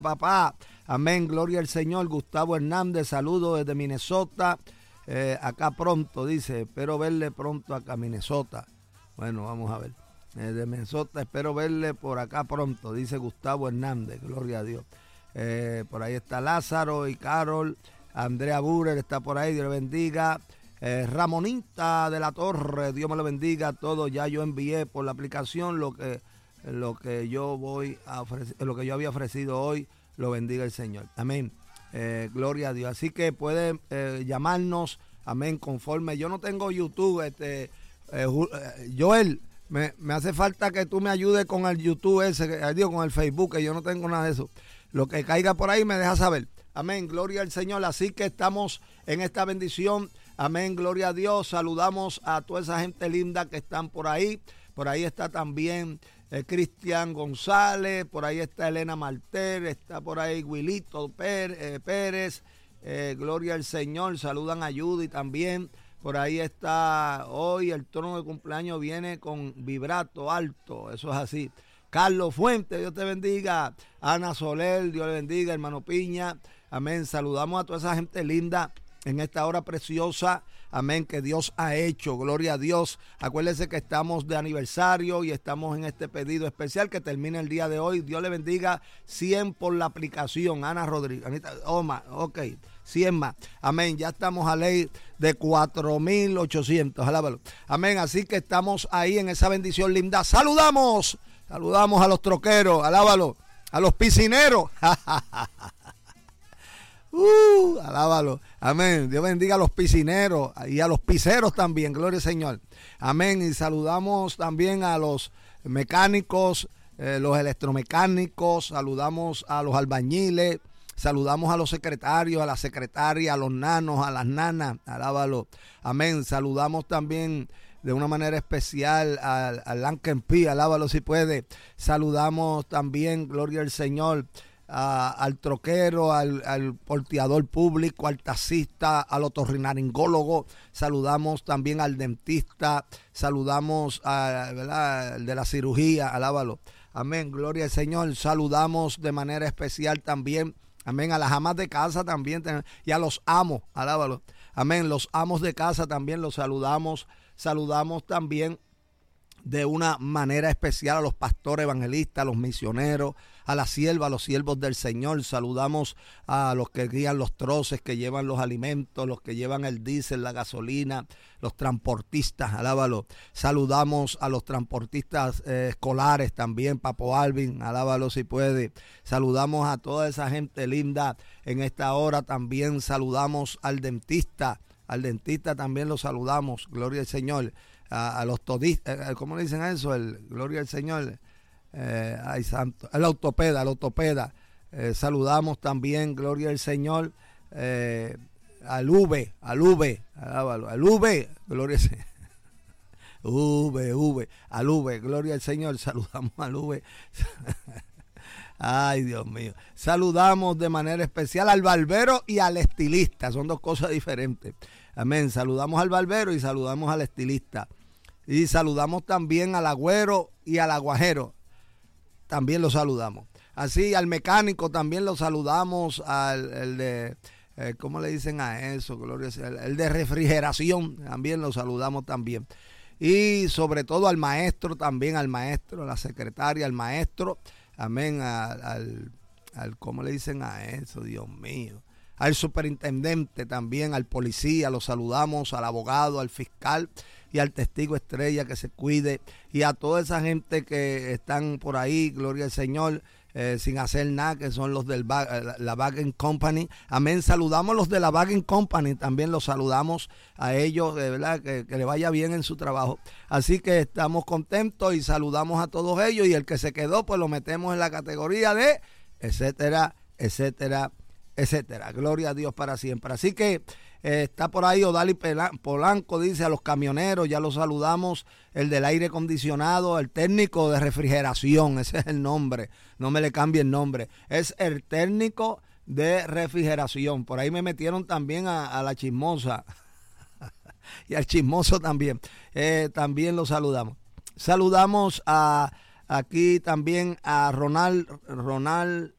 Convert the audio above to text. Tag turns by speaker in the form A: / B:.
A: papá. Amén, gloria al Señor. Gustavo Hernández, saludos desde Minnesota. Acá pronto, dice, espero verle pronto acá, Minnesota. Bueno, vamos a ver. De Minnesota, espero verle por acá pronto, dice Gustavo Hernández, gloria a Dios. Por ahí está Lázaro y Carol. Andrea Burer está por ahí, Dios le bendiga. Ramonita de la Torre, Dios me lo bendiga a todos. Ya yo envié por la aplicación lo que yo voy a ofrecer, lo que yo había ofrecido hoy. Lo bendiga el Señor, amén. Gloria a Dios. Así que pueden llamarnos, amén, conforme. Yo no tengo YouTube, Joel, me hace falta que tú me ayudes con el YouTube con el Facebook, que yo no tengo nada de eso. Lo que caiga por ahí me deja saber. Amén, gloria al Señor. Así que estamos en esta bendición. Amén, gloria a Dios. Saludamos a toda esa gente linda que están por ahí. Por ahí está también Cristian González. Por ahí está Elena Martel. Está por ahí Wilito Pérez. Gloria al Señor. Saludan a Judy también. Por ahí está hoy el trono de cumpleaños viene con vibrato alto. Eso es así. Carlos Fuentes, Dios te bendiga. Ana Soler, Dios le bendiga. Hermano Piña, amén. Saludamos a toda esa gente linda en esta hora preciosa, amén, que Dios ha hecho, gloria a Dios. Acuérdense que estamos de aniversario y estamos en este pedido especial que termina el día de hoy. Dios le bendiga. 100 por la aplicación. Ana Rodríguez, Anita, ok, 100 más, amén. Ya estamos a ley de 4,800, alábalo, amén. Así que estamos ahí en esa bendición linda. Saludamos a los troqueros, alábalo, a los piscineros. Alábalo, amén. Dios bendiga a los piscineros y a los piseros también, gloria al Señor, amén. Y saludamos también a los mecánicos, los electromecánicos, saludamos a los albañiles, saludamos a los secretarios, a las secretarias, a los nanos, a las nanas, alábalo, amén. Saludamos también de una manera especial al Lanken P, alábalo si puede. Saludamos también, gloria al Señor, al troquero, al porteador público, al taxista, al otorrinolaringólogo. Saludamos también al dentista, saludamos al de la cirugía, alábalo, amén, gloria al Señor. Saludamos de manera especial también, amén, a las amas de casa también y a los amos, alábalo, amén. Los amos de casa también los saludamos. Saludamos también de una manera especial a los pastores evangelistas, a los misioneros, a la sierva, a los siervos del Señor. Saludamos a los que guían los troces, que llevan los alimentos, los que llevan el diésel, la gasolina, los transportistas, alábalo. Saludamos a los transportistas escolares también, Papo Alvin, alábalo si puede. Saludamos a toda esa gente linda en esta hora. También saludamos al dentista también lo saludamos, gloria al Señor. A los todistas, ¿cómo le dicen a eso? Gloria al Señor. Ay, santo. El autopeda. Saludamos también, gloria al Señor. Al V, gloria al Señor. Al V, gloria al Señor. Saludamos al V. Ay, Dios mío. Saludamos de manera especial al barbero y al estilista. Son dos cosas diferentes. Amén. Saludamos al barbero y saludamos al estilista. Y saludamos también al agüero y al aguajero. También lo saludamos. Así, al mecánico también lo saludamos. El de, ¿cómo le dicen a eso? Gloria, el de refrigeración. También lo saludamos también. Y sobre todo al maestro también, a la secretaria, al maestro. Amén, ¿cómo le dicen a eso? Dios mío. Al superintendente también, al policía, lo saludamos, al abogado, al fiscal y al testigo estrella, que se cuide. Y a toda esa gente que están por ahí, gloria al Señor, sin hacer nada, que son los de la Bagging Company. Amén, saludamos a los de la Bagging Company, también los saludamos a ellos, de verdad, que le vaya bien en su trabajo. Así que estamos contentos y saludamos a todos ellos, y el que se quedó, pues lo metemos en la categoría de etcétera, etcétera, etcétera. Gloria a Dios para siempre. Así que está por ahí Odali Polanco, dice, a los camioneros, ya los saludamos. El del aire acondicionado, el técnico de refrigeración, ese es el nombre, no me le cambie el nombre, es el técnico de refrigeración. Por ahí me metieron también a la chismosa y al chismoso también, también lo saludamos. Saludamos aquí también a Ronald